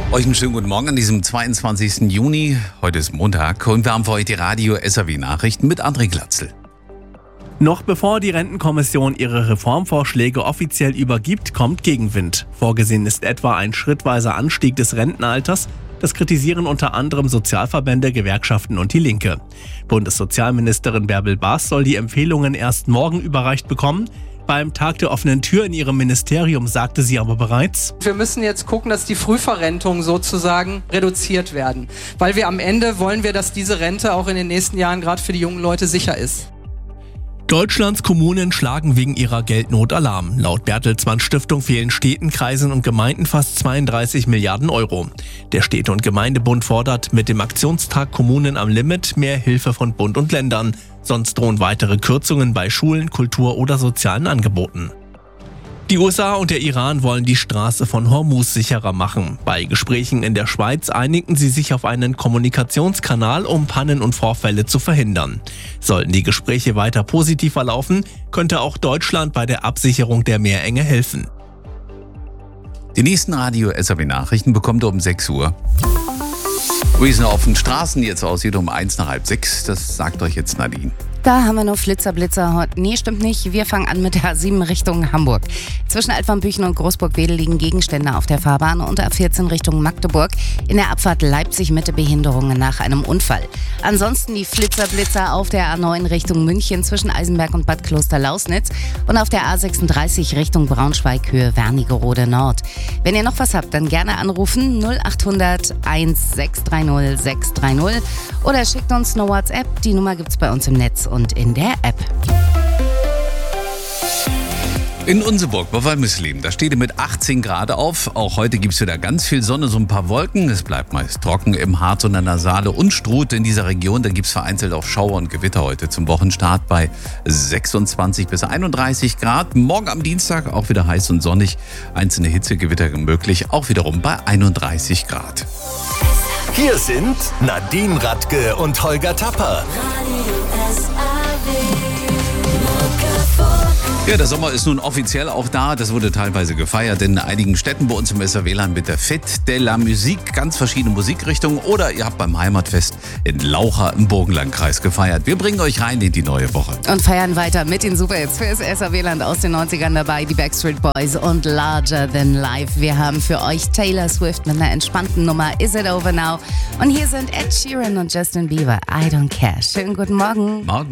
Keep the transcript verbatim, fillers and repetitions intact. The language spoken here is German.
Euch einen schönen guten Morgen an diesem zweiundzwanzigsten Juni. Heute ist Montag und wir haben für euch die Radio S R W-Nachrichten mit André Glatzel. Noch bevor die Rentenkommission ihre Reformvorschläge offiziell übergibt, kommt Gegenwind. Vorgesehen ist etwa ein schrittweiser Anstieg des Rentenalters. Das kritisieren unter anderem Sozialverbände, Gewerkschaften und die Linke. Bundessozialministerin Bärbel Baas soll die Empfehlungen erst morgen überreicht bekommen. Beim Tag der offenen Tür in ihrem Ministerium sagte sie aber bereits: Wir müssen jetzt gucken, dass die Frühverrentungen sozusagen reduziert werden. Weil wir am Ende wollen wir, dass diese Rente auch in den nächsten Jahren gerade für die jungen Leute sicher ist. Deutschlands Kommunen schlagen wegen ihrer Geldnot Alarm. Laut Bertelsmann Stiftung fehlen Städten, Kreisen und Gemeinden fast zweiunddreißig Milliarden Euro. Der Städte- und Gemeindebund fordert mit dem Aktionstag Kommunen am Limit mehr Hilfe von Bund und Ländern. Sonst drohen weitere Kürzungen bei Schulen, Kultur- oder sozialen Angeboten. Die U S A und der Iran wollen die Straße von Hormuz sicherer machen. Bei Gesprächen in der Schweiz einigten sie sich auf einen Kommunikationskanal, um Pannen und Vorfälle zu verhindern. Sollten die Gespräche weiter positiv verlaufen, könnte auch Deutschland bei der Absicherung der Meerenge helfen. Die nächsten Radio S R W-Nachrichten bekommt ihr um sechs Uhr. Wie es auf den Straßen jetzt aussieht, um eins nach halb sechs, das sagt euch jetzt Nadine. Da haben wir nur Flitzer, Blitzer heute. Nee, stimmt nicht. Wir fangen an mit der A sieben Richtung Hamburg. Zwischen Altwarmbüchen und Großburg-Wedel liegen Gegenstände auf der Fahrbahn und A vierzehn Richtung Magdeburg. In der Abfahrt Leipzig-Mitte Behinderungen nach einem Unfall. Ansonsten die Flitzer, Blitzer auf der A neun Richtung München zwischen Eisenberg und Bad Kloster-Lausnitz und auf der A sechsunddreißig Richtung Braunschweig Höhe Wernigerode Nord. Wenn ihr noch was habt, dann gerne anrufen null achthundert eins sechs drei null sechs drei null oder schickt uns eine WhatsApp. Die Nummer gibt's bei uns im Netz und in der App. In Unseburg bei Walmisleben, da steht ihr mit achtzehn Grad auf. Auch heute gibt es wieder ganz viel Sonne, so ein paar Wolken. Es bleibt meist trocken im Harz und an der Saale und Struth in dieser Region. Da gibt es vereinzelt auch Schauer und Gewitter heute zum Wochenstart bei sechsundzwanzig bis einunddreißig Grad. Morgen am Dienstag auch wieder heiß und sonnig. Einzelne Hitzegewitter möglich, auch wiederum bei einunddreißig Grad. Hier sind Nadine Radke und Holger Tapper. Ja, der Sommer ist nun offiziell auch da. Das wurde teilweise gefeiert in einigen Städten bei uns im S R W-Land mit der Fête de la Musique. Ganz verschiedene Musikrichtungen. Oder ihr habt beim Heimatfest in Laucha im Burgenlandkreis gefeiert. Wir bringen euch rein in die neue Woche. Und feiern weiter mit den Superhits für das S R W-Land aus den neunzigern dabei. Die Backstreet Boys und Larger Than Life. Wir haben für euch Taylor Swift mit einer entspannten Nummer Is It Over Now. Und hier sind Ed Sheeran und Justin Bieber. I Don't Care. Schönen guten Morgen. Morgen.